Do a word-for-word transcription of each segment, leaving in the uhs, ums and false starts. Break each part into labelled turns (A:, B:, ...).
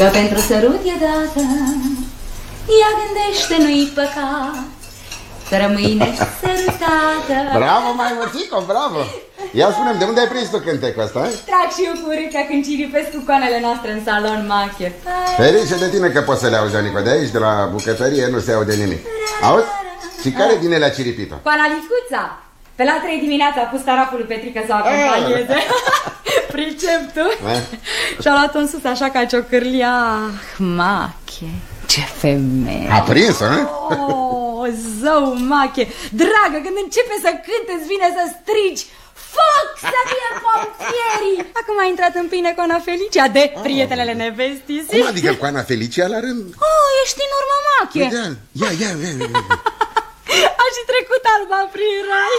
A: Că pentru sărut e dată, ea gândește, nu-i păcat să rămâi nesărutată.
B: Bravo, mai mățico, bravo. Ia spune-mi, de unde ai prins tu cântecul ăsta?
A: Trag și eu cu râcea când ciripesc cu coanele noastre în salon, Mache.
B: Ferice de tine că poți să le auzi, Anico. De aici, de la bucătărie, nu se aude nimic. Auzi? Și care din ele a ciripit-o?
A: Coana Licuța. Pe la trei dimineața a pus taraful lui Petrică să o acompanieze. Pricep tu? Și-a luat-o în sus așa ca ciocârlia. Mache, ce femeie.
B: A prins-o, nu?
A: Oh, zău, Mache. Dragă, când începe să cânte, îți vine să strigi: foc, să fie pompierii! Acum a intrat în pâine Coana Felicia de prietenele nevestii.
B: Cum adică Coana Felicia la rând?
A: Oh, ești în urmă, Mache.
B: Ia, ia, ia, ia.
A: A și trecut Alba prin rai.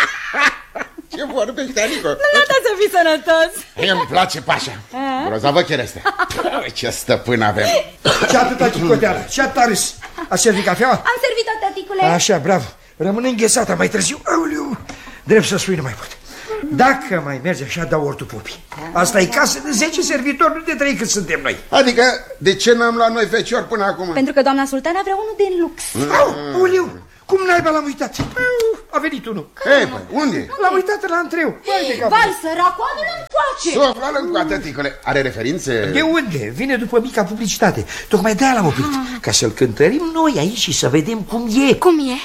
B: Ce vorbești, Anico?
A: Dumneata să fii sănătos.
B: Mie îmi place Pașa. Grozavă chereste. Ce stăpân avem.
C: Ce atâta chicoteală, ce atâta râs. A servit cafeaua?
A: Am servit-o, tăticule.
C: Așa, bravo. Rămâne înghesată mai târziu. Aoleu. Drept să spui, nu mai pot. Dacă mai merge așa, dau ortul popii. Asta e casă de zece servitori, nu de trei cât suntem noi.
B: Adică, de ce n-am luat noi fecior până acum?
A: Pentru că doamna sultană vrea unul de lux.
C: Aoleu, cum naiba l-am uitat? A venit unul.
B: Ei, păi, unde?
C: L-am uitat la întreu.
A: Vai, săracu, adu-l încoace.
B: Suflă-l încoace, ticule. Are referințe?
C: De unde? Vine după mica publicitate. Tocmai de-aia l-am oprit. Ca să-l cântărim noi aici și să vedem cum e.
A: Cum e?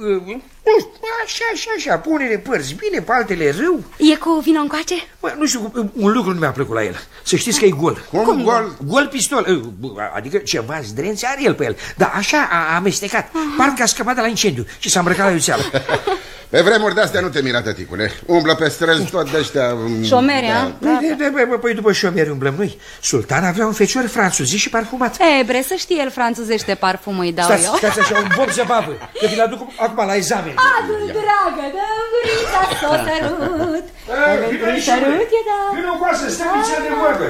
C: Așa, așa, așa, pune-le părți bine, pe altele râu.
A: E cu vino încoace?
C: Bă, nu știu, un lucru nu mi-a plăcut la el. Să știți că e gol.
B: Cum, Cum gol?
C: Gol pistol, adică ceva zdrențe are el pe el. Dar așa a amestecat, uh-huh. Parcă a scăpat de la incendiu și s-a îmbrăcat la iuțeală.
B: Pe vremuri de-astea nu te mira, tăticule. Umblă pe străzi tot de-ăștia...
A: Șomerea?
C: Păi după șomeri umblăm noi. Sultana avea un fecior franțuzit și parfumat.
A: E, bre, să știe el franțuzește parfumul, îi dau
C: stați,
A: eu.
C: Stați așa, un bob zăbavă, că vi-l aduc acum la examen.
A: Adu-l, dragă, dă-mi gurița s-o sărut. Dă-mi sărut, e da.
C: Vino cu asta, stăm în cea de vorbă.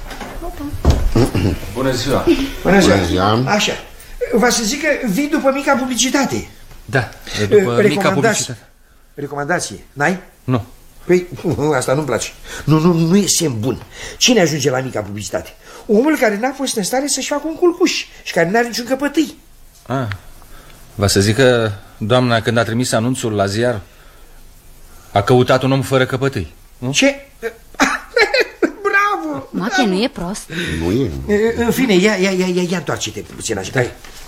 D: Bună ziua.
C: Bună ziua. Așa, v-a să zic că vii după mica publicitate.
D: Da, după mica publicitate.
C: Recomandație, n-ai?
D: Nu.
C: Păi, asta nu-mi place. Nu, nu, nu e semn bun. Cine ajunge la mica publicitate? Omul care n-a fost în stare să-și facă un culcuș și care n-are niciun căpătâi.
D: Ah, va să zic că doamna, când a trimis anunțul la ziar, a căutat un om fără căpătâi, nu?
C: Ce? Bravo!
A: Mache, nu e prost.
B: Nu e.
C: În fine, ia, ia, ia, ia, ia întoarce-te puțin așa.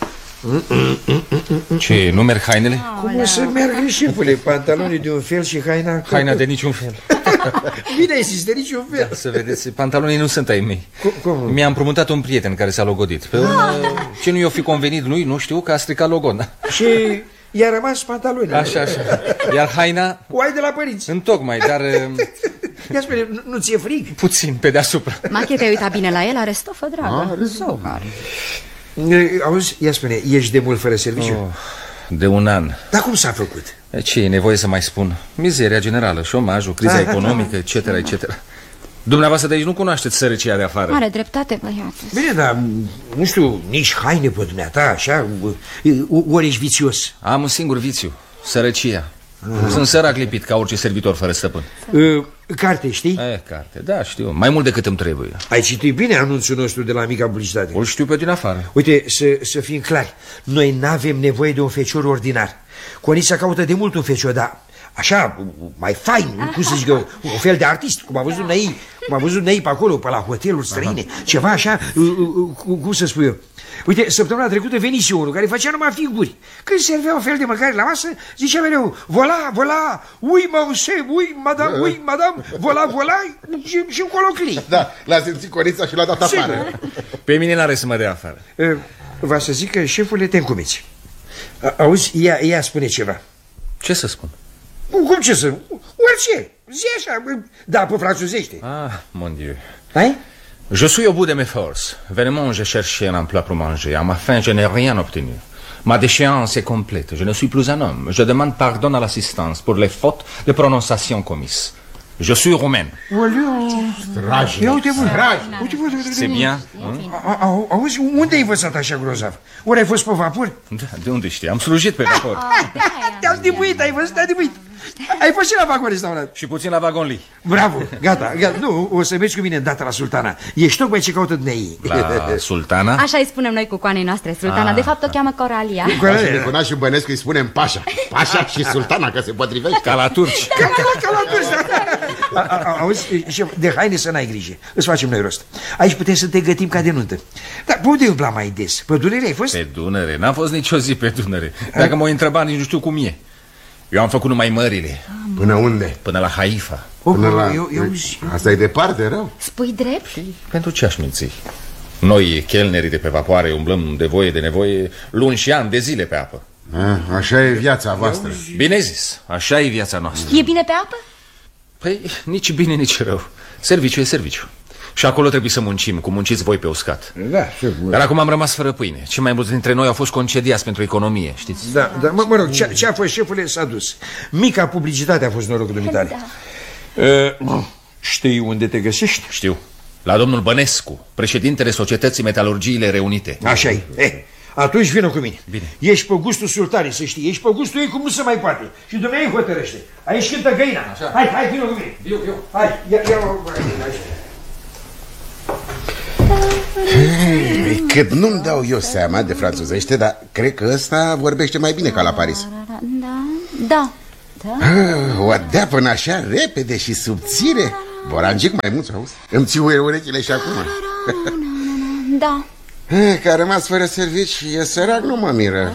D: Ce, nu merg hainele?
C: Cum o să meargă, șefule? Pantalonii de un fel și haina...
D: Haina de niciun fel.
C: Bine ai zis, de niciun fel.
D: Da, să vedeți, pantalonii nu sunt ai mei.
C: Cum?
D: Mi-a împrumutat un prieten care s-a logodit. Pe urmă, ce nu i-o fi convenit lui, nu știu, că a stricat logon.
C: Și i-a rămas pantalonii.
D: Așa, așa. Iar haina...
C: O ai de la părinți.
D: Întocmai, dar...
C: Ia spune, nu, nu ți-e frig?
D: Puțin, pe deasupra.
A: Mache, te-ai uitat bine la el? Are stofă, dragă.
B: Are.
C: Auzi, ia spune, ești de mult fără serviciu?
D: Oh, de un an.
C: Dar cum s-a făcut?
D: Ce e nevoie să mai spun? Mizeria generală, șomajul, criza ah, economică, et cetera, et cetera. Dumneavoastră de aici nu cunoașteți sărăcia de afară.
A: Are dreptate, băiat.
C: Bine, dar, nu știu, nici haine pe dumneata, așa, ori ești vițios?
D: Am un singur vițiu, sărăcia. Ah. Sunt sărac lipit ca orice servitor fără stăpân.
C: uh, Carte, știi?
D: E, carte, da, știu, mai mult decât îmi trebuie.
C: Ai citit bine anunțul nostru de la mica publicitate?
D: O știu pe din afară.
C: Uite, să, să fim clari, noi n-avem nevoie de un fecior ordinar. Conița caută de mult un fecior, dar așa, mai fain, cum să zic eu, un fel de artist, cum a văzut Năi, cum a văzut Năi pe acolo, pe la hoteluri străine. Aha. Ceva așa, cum să spun eu. Uite, săptămâna trecută venise unul care făcea numai figuri. Când servea un fel de mâncare la masă, zicea mereu, voilà, voilà, oui, monsieur, oui, madame, oui, madame, voilà, voilà, și, și un coloclii.
B: Da, l-a simțit Conița și l-a dat afară.
D: Pe mine n-are să mă dea afară.
C: Va să zic că șefule te încumeți. Auzi, ea, ea spune ceva.
D: Ce să spun?
C: Cum ce să... Orice, zi așa, da, pe franțuzește.
D: Ah, mon Dieu.
C: Hai?
D: Je suis au bout de mes forces. Vraiment, je cherchais un emploi pour manger. À ma fin, je n'ai rien obtenu. Ma déchéance est complète. Je ne suis plus un homme. Je demande pardon à l'assistance pour les fautes de prononciation commises. Je suis roumain.
C: Dragi. Ia uite, bă.
D: C'est bien?
C: Auzi, unde ai învățat așa grozav? Ori ai fost pe vapor?
D: Da, de unde știi? Am slujit pe vapor.
C: Te-am dibuit, ai văzut, te-am dibuit. Ai fost și la vagon restaurant.
D: Și puțin la vagonli.
C: Bravo, gata, gata. Nu, o să mergi cu mine îndată la Sultana. Ești tocmai ce caută dumnei.
D: La Sultana?
A: Așa îi spunem noi cu coanei noastre, Sultana.
D: Ah.
A: De fapt o cheamă Coralia.
B: Ca și Niconaș și Bănescu îi spunem Pașa. Pașa și Sultana, că se potrivește.
D: Ca la turci.
C: Ca la, ca la turci, da. Auzi, șef, de haine să n-ai grijă. Îți facem noi rost. Aici putem să te gătim ca de nuntă. Dar pe unde umbla mai des? Pe Dunăre ai fost?
D: Pe Dunăre? N-am fost nicio zi pe Dunăre. Dacă m-o întreba, nici nu știu cum e. Eu am făcut numai mările.
B: Până unde?
D: Până la Haifa.
B: Până la...
C: eu, eu...
B: Asta e departe, rău.
A: Spui drept?
D: Pentru ce aș minți? Noi, chelnerii de pe vapoare, umblăm de voie de nevoie luni și ani de zile pe apă.
B: A, așa e viața voastră.
D: Bine zis, așa e viața noastră.
A: E bine pe apă?
D: Păi, nici bine, nici rău. Serviciu e serviciu. Și acolo trebuie să muncim, cum munciți voi pe uscat.
C: Da, șef.
D: Dar acum am rămas fără pâine. Cei mai mulți dintre noi au fost concediați pentru economie, știți?
C: Da, da, mă, mă rog, ce, ce a fost șefule s-a dus. Mica publicitate a fost norocul dumitare. Da. Uh, știi unde te găsești?
D: Știu. La domnul Bănescu, președintele Societății Metalurgiile Reunite.
C: Așa-i. Eh, atunci vină cu mine.
D: Bine.
C: Ești pe gustul sultanei, să știi. Ești pe gustul ei cum nu se mai poate. Și dumneavoastră hotărăște. Aici cântă găina. Așa. Hai, hai, vină cu mine.
D: Viu, viu.
C: Hai, ia, ia,
B: Hey, cât nu-mi dau eu seama de franțuzește, dar cred că ăsta vorbește mai bine ca la Paris.
A: Da, da, da.
B: Ah, o dea până așa repede și subțire. Borangic mai mult, auzi? Îmi țiuie urechile și acum.
A: Da.
B: Că a rămas fără servici, e sărac, nu mă miră.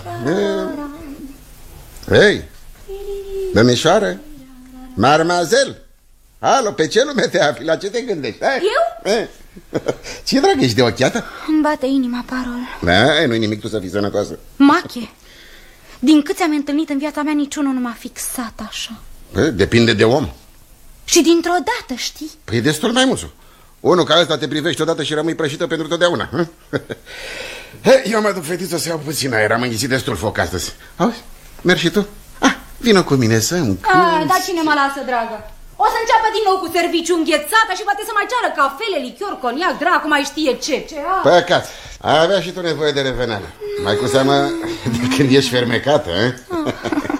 B: Hei, domnișoară, marmazel, alo, pe ce lume te afli? La ce te gândești? Hai.
A: Eu?
B: Ce dragă, ești de ochiată?
A: Îmi bate inima, Parol.
B: Da, nu-i nimic, tu să fii sănătoasă.
A: Mache, din câți am întâlnit în viața mea, niciunul nu m-a fixat așa.
B: Păi, depinde de om.
A: Și dintr-o dată, știi?
B: Păi destul mai mult. Unul ca ăsta te privești odată și rămâi prăjită pentru totdeauna. Eu mă duc, fetiță, să iau puțin aer. Am înghițit destul foc astăzi. Auzi, mergi și tu? Ah, vină cu mine să îmi cânti.
A: Dar cine mă lasă, dragă? O să înceapă din nou cu serviciu înghețată și poate să mai ceară cafele, lichior, coniac, dracu, mai știe ce, ce a?
B: Păcat, ai avea și tu nevoie de reveneală. Mai cu seamă de când ești fermecată, eh?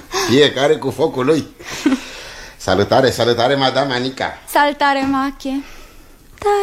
B: Fiecare cu focul lui. Salutare, salutare, madame Anica.
A: Saltare, Mache.